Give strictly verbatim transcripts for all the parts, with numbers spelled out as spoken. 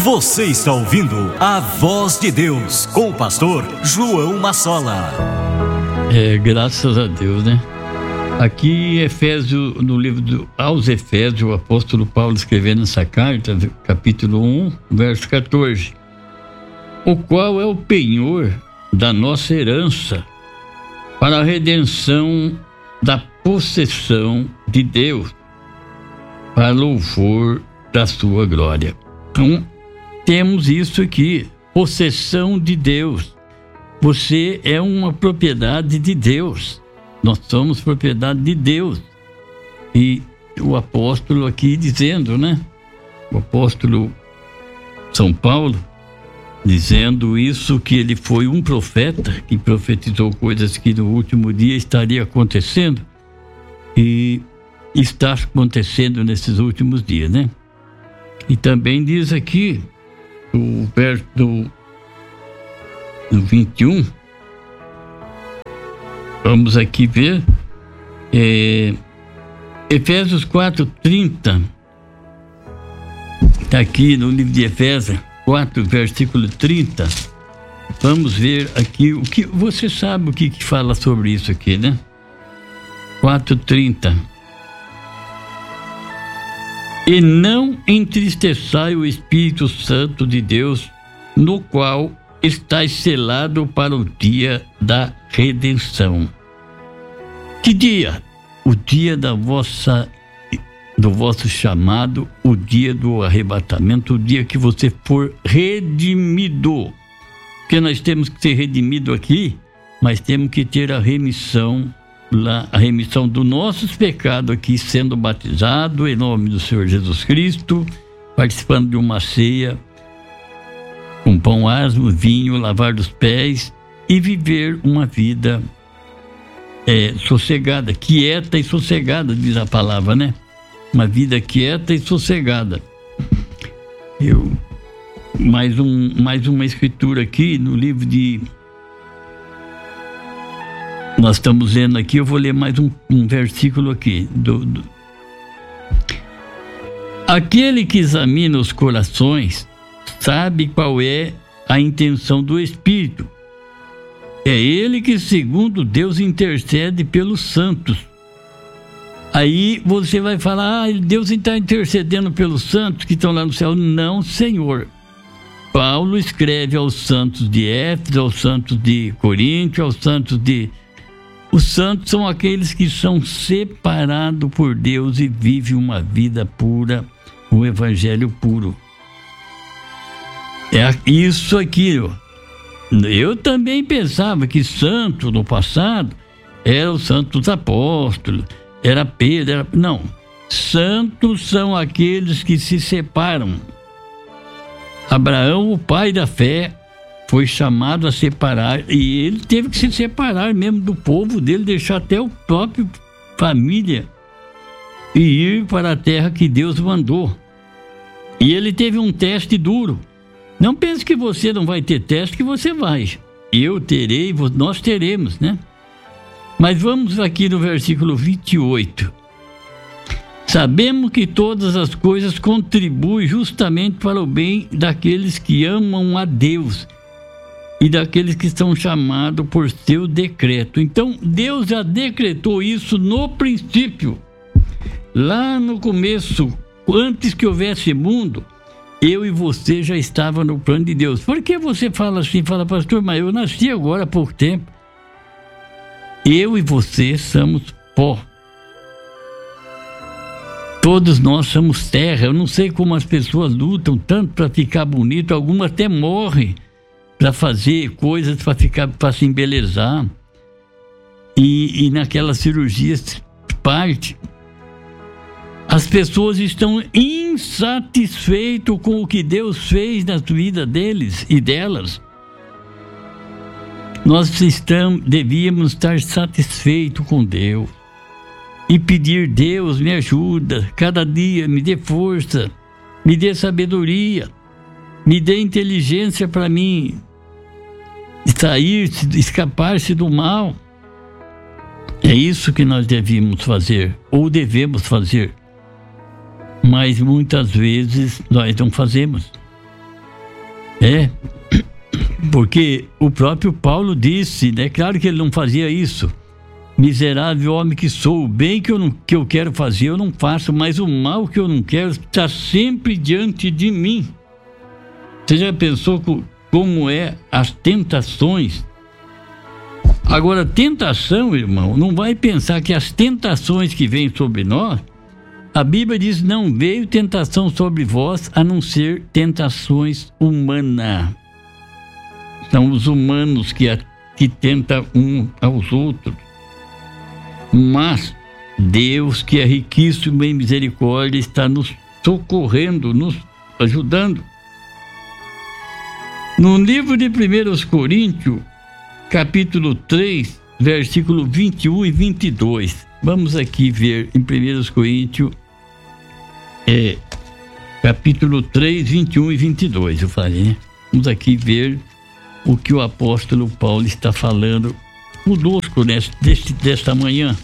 Você está ouvindo a Voz de Deus com o pastor João Massola. É, graças a Deus, né? Aqui em Efésios, no livro do, aos Efésios, o apóstolo Paulo escrevendo essa carta, capítulo um, verso quatorze. O qual é o penhor da nossa herança para a redenção da possessão de Deus, para louvor da sua glória. Então, temos isso aqui, possessão de Deus. Você é uma propriedade de Deus. Nós somos propriedade de Deus. E o apóstolo aqui dizendo, né? O apóstolo São Paulo, dizendo isso, que ele foi um profeta que profetizou coisas que no último dia estaria acontecendo. E está acontecendo nesses últimos dias, né? E também diz aqui, o verso do, do vinte e um, vamos aqui ver, é, Efésios quatro, trinta, está aqui no livro de Efésios quatro, versículo trinta. Vamos ver aqui o que você sabe o que, que fala sobre isso aqui, né? quatro, trinta. E não entristeçai o Espírito Santo de Deus, no qual estáis selado para o dia da redenção. Que dia? O dia da vossa, do vosso chamado, o dia do arrebatamento, o dia que você for redimido. Porque nós temos que ser redimido aqui, mas temos que ter a remissão lá, a remissão dos nossos pecados aqui, sendo batizado em nome do Senhor Jesus Cristo, participando de uma ceia com pão asmo, vinho, lavar dos pés e viver uma vida é, sossegada, quieta e sossegada, diz a palavra, né? Uma vida quieta e sossegada. Eu, mais, um, mais uma escritura aqui no livro de... Nós estamos lendo aqui, eu vou ler mais um, um versículo aqui. Do, do... Aquele que examina os corações sabe qual é a intenção do Espírito. É ele que, segundo Deus, intercede pelos santos. Aí você vai falar, ah, Deus está intercedendo pelos santos que estão lá no céu. Não, Senhor. Paulo escreve aos santos de Éfeso, aos santos de Corinto, aos santos de... Os santos são aqueles que são separados por Deus e vivem uma vida pura, um evangelho puro. É isso aqui, ó. Eu também pensava que santo no passado era o santo dos apóstolos, era Pedro, era... não. Santos são aqueles que se separam. Abraão, o pai da fé, foi chamado a separar, e ele teve que se separar mesmo do povo dele, deixar até o próprio família e ir para a terra que Deus mandou. E ele teve um teste duro. Não pense que você não vai ter teste, que você vai. Eu terei, nós teremos, né? Mas vamos aqui no versículo vinte e oito. Sabemos que todas as coisas contribuem justamente para o bem daqueles que amam a Deus e daqueles que estão chamados por seu decreto. Então, Deus já decretou isso no princípio. Lá no começo, antes que houvesse mundo, eu e você já estavam no plano de Deus. Por que você fala assim? Fala, pastor, mas eu nasci agora há pouco tempo. Eu e você somos pó. Todos nós somos terra. Eu não sei como as pessoas lutam tanto para ficar bonito. Algumas até morrem para fazer coisas para ficar, para se embelezar. E, e naquelas cirurgias parte. As pessoas estão insatisfeitas com o que Deus fez na vida deles e delas. Nós estamos, devíamos estar satisfeitos com Deus e pedir: Deus, me ajuda, cada dia me dê força, me dê sabedoria, me dê inteligência para mim sair, escapar-se do mal. É isso que nós devíamos fazer, ou devemos fazer. Mas muitas vezes nós não fazemos. É, porque o próprio Paulo disse, né? Claro que ele não fazia isso. Miserável homem que sou, o bem que eu, não, que eu quero fazer eu não faço, mas o mal que eu não quero está sempre diante de mim. Você já pensou como é as tentações? Agora, tentação, irmão, não vai pensar que as tentações que vêm sobre nós, a Bíblia diz, não veio tentação sobre vós, a não ser tentações humanas. São os humanos que, a, que tentam um aos outros. Mas Deus, que é riquíssimo em misericórdia, está nos socorrendo, nos ajudando. No livro de primeira Coríntios, capítulo três, versículo vinte e um e vinte e dois. Vamos aqui ver em primeira Coríntios, é, capítulo três, vinte e um e vinte e dois, eu falei, né? Vamos aqui ver o que o apóstolo Paulo está falando conosco neste, desta manhã.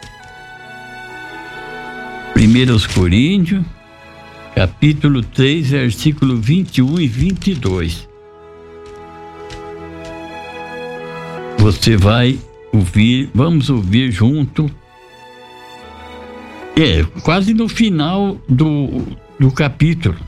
primeira Coríntios, capítulo três, versículo vinte e um e vinte e dois. Você vai ouvir, vamos ouvir junto. É, quase no final do, do capítulo.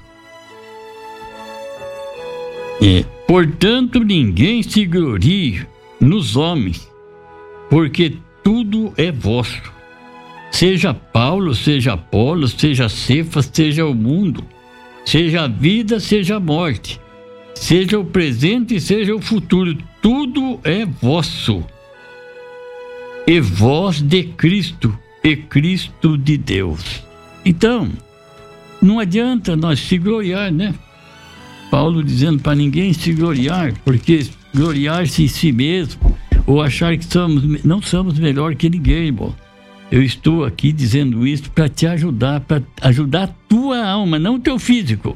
É, portanto, ninguém se glorie nos homens, porque tudo é vosso. Seja Paulo, seja Apolo, seja Cefas, seja o mundo, seja a vida, seja a morte, seja o presente, seja o futuro, tudo é vosso. E vós de Cristo, e Cristo de Deus. Então, não adianta nós se gloriar, né? Paulo dizendo para ninguém se gloriar, porque gloriar-se em si mesmo, ou achar que somos, não somos melhor que ninguém, irmão. Eu estou aqui dizendo isso para te ajudar, para ajudar a tua alma, não o teu físico.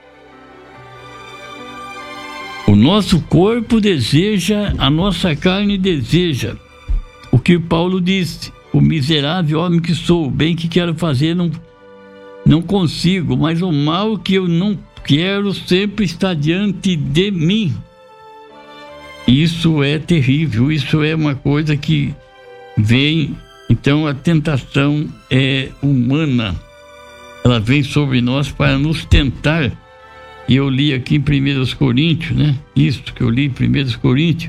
O nosso corpo deseja, a nossa carne deseja. O que Paulo disse, o miserável homem que sou, o bem que quero fazer não, não consigo, mas o mal que eu não quero sempre está diante de mim. Isso é terrível, isso é uma coisa que vem. Então a tentação é humana, ela vem sobre nós para nos tentar. E eu li aqui em primeira Coríntios, né? Isso que eu li em primeira Coríntios,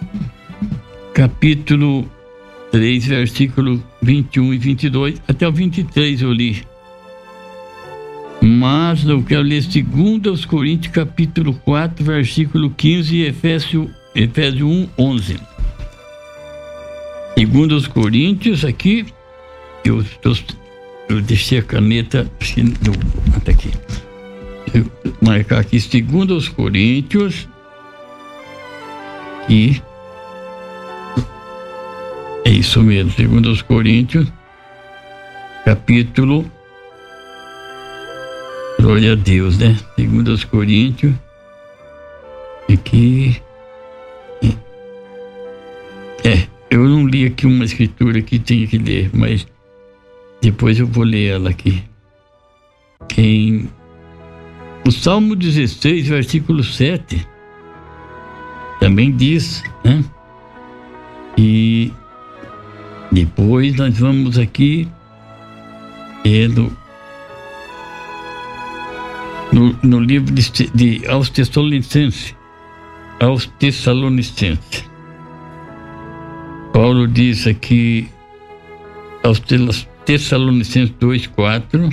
capítulo três, versículo vinte e um e vinte e dois, até o vinte e três eu li. Mas eu quero ler dois Coríntios, capítulo quatro, versículo quinze e Efésios, Efésios um, onze. dois Coríntios, aqui, eu, eu, eu deixei a caneta, até aqui. Eu marcar aqui dois Coríntios e é isso mesmo, dois Coríntios, capítulo, glória a Deus, né? dois Coríntios, aqui, é, eu não li aqui uma escritura que tinha que ler, mas depois eu vou ler ela aqui. Em o Salmo dezesseis, versículo sete, também diz, né? E depois nós vamos aqui é, no, no, no livro de, de aos Tessalonicenses, aos Tessalonicenses. Paulo diz aqui aos Tessalonicenses dois, quatro.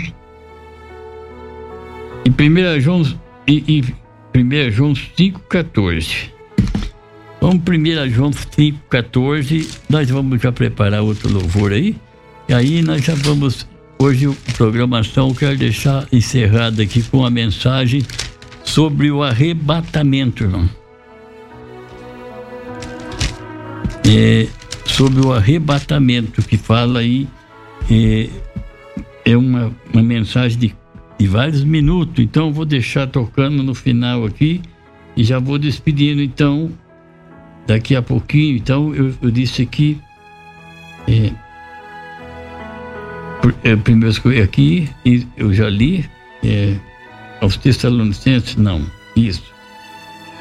E primeira João, e, e primeira João cinco, quatorze. Vamos primeira João cinco, quatorze. Nós vamos já preparar outro louvor aí. E aí nós já vamos. Hoje a programação eu quero deixar encerrada aqui com a mensagem sobre o arrebatamento, irmão. É, sobre o arrebatamento que fala aí. É, é uma, uma mensagem de de vários minutos, então eu vou deixar tocando no final aqui e já vou despedindo, então daqui a pouquinho. Então eu, eu disse aqui é, é, primeiro aqui eu já li é, aos Tessalonicenses, não, isso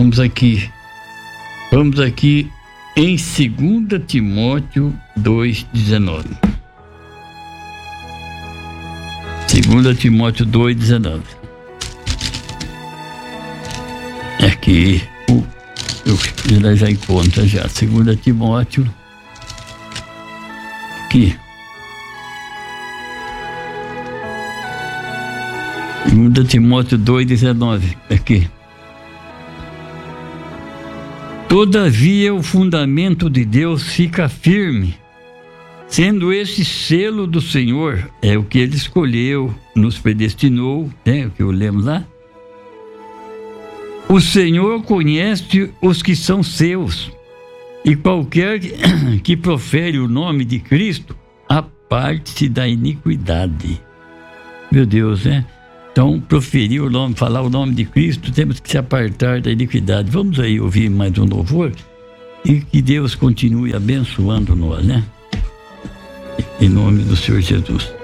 Vamos aqui. Vamos aqui em dois Timóteo dois, dezenove. dois Timóteo dois, dezenove. Aqui, o, eu já encontra já. dois Timóteo. Aqui. dois Timóteo dois, dezenove. Aqui. Todavia o fundamento de Deus fica firme, sendo esse selo do Senhor, é o que Ele escolheu, nos predestinou, né, o que eu lemos lá. O Senhor conhece os que são seus, e qualquer que profere o nome de Cristo, aparte-se da iniquidade. Meu Deus, né? Então, proferir o nome, falar o nome de Cristo, temos que se apartar da iniquidade. Vamos aí ouvir mais um louvor e que Deus continue abençoando nós, né? Em nome do Senhor Jesus.